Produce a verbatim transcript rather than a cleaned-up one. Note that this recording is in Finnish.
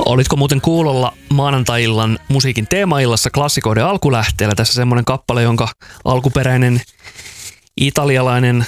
Olitko muuten kuulolla maanantai-illan musiikin teemaillassa klassikoiden alkulähteellä? Tässä semmoinen kappale, jonka alkuperäinen italialainen